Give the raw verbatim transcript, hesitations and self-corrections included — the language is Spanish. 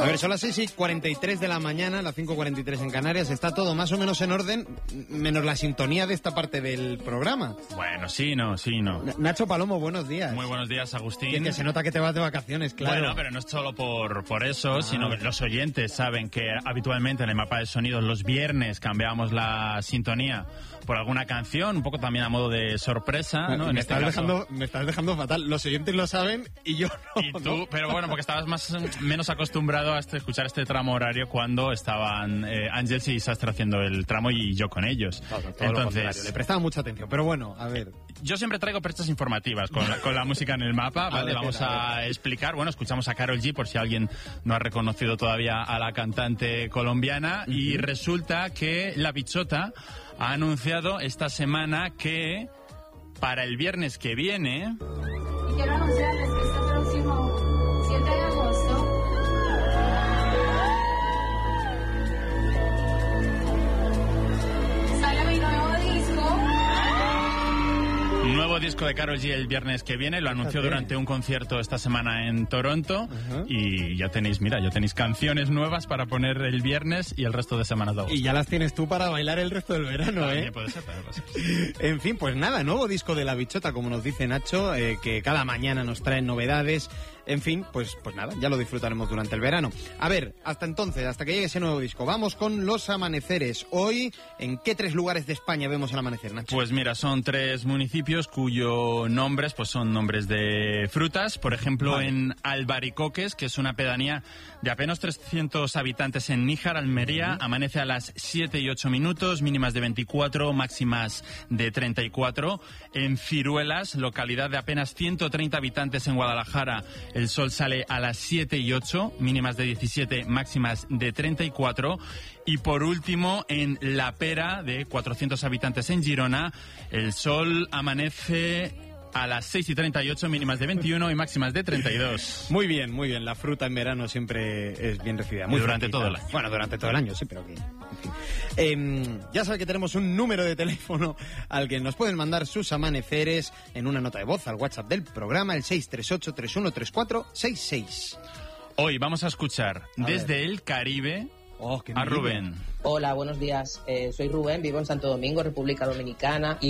A ver, son las seis y cuarenta y tres de la mañana, las cinco y cuarenta y tres en Canarias. Está todo más o menos en orden, menos la sintonía de esta parte del programa. Bueno, sí, no, sí, no. Nacho Palomo, buenos días. Muy buenos días, Agustín. Que, que se nota que te vas de vacaciones, claro. Bueno, pero no es solo por, por eso, ah. sino que los oyentes saben que habitualmente en el mapa de sonidos los viernes cambiamos la sintonía por alguna canción, un poco también a modo de sorpresa, ¿no? Me, en estás este caso... dejando, me estás dejando fatal. Los oyentes lo saben y yo no. Y tú, ¿no? pero bueno, porque estabas más menos acostumbrado a este, escuchar este tramo horario cuando estaban eh, Ángels y Sastre haciendo el tramo y yo con ellos. Todo, todo Entonces, le prestaba mucha atención, pero bueno, a ver. Yo siempre traigo prestas informativas con la, con la música en el mapa, ¿vale? ver, Vamos a, a explicar. Bueno, escuchamos a Karol G por si alguien no ha reconocido todavía a la cantante colombiana. Uh-huh. Y resulta que La Bichota ha anunciado esta semana que para el viernes que viene... Y quiero anunciarles que este próximo siete de agosto sale mi nuevo disco. Nuevo disco de Karol G el viernes que viene, lo anunció durante un concierto esta semana en Toronto. Uh-huh. Y ya tenéis, mira, ya tenéis canciones nuevas para poner el viernes y el resto de semanas de agosto. Y ya las tienes tú para bailar el resto del verano, También ¿eh? Puede ser, puede ser. En fin, pues nada, nuevo disco de La Bichota, como nos dice Nacho, eh, que cada mañana nos traen novedades. En fin, pues, pues nada, ya lo disfrutaremos durante el verano. A ver, hasta entonces, hasta que llegue ese nuevo disco, vamos con los amaneceres. Hoy, ¿en qué tres lugares de España vemos el amanecer, Nacho? Pues mira, son tres municipios cuyos nombres pues son nombres de frutas. Por ejemplo, vale. En Albaricoques, que es una pedanía de apenas trescientos habitantes en Níjar, Almería, uh-huh. Amanece a las siete y ocho minutos, mínimas de veinticuatro, máximas de treinta y cuatro. En Ciruelas, localidad de apenas ciento treinta habitantes en Guadalajara, el sol sale a las siete y ocho, mínimas de diecisiete, máximas de treinta y cuatro. Y por último, en La Pera, de cuatrocientos habitantes en Girona, el sol amanece a las seis y treinta y ocho, mínimas de veintiuno y máximas de treinta y dos. Muy bien, muy bien. La fruta en verano siempre es bien recibida. Muy durante fresquita. todo el año. Bueno, durante todo el año, sí, pero que... En fin. Eh, ya sabe que tenemos un número de teléfono al que nos pueden mandar sus amaneceres en una nota de voz al WhatsApp del programa, el seis tres ocho, tres uno tres cuatro, seis seis. Hoy vamos a escuchar a desde ver. el Caribe... Oh, a Rubén. Hola, buenos días. Eh, soy Rubén, vivo en Santo Domingo, República Dominicana. Y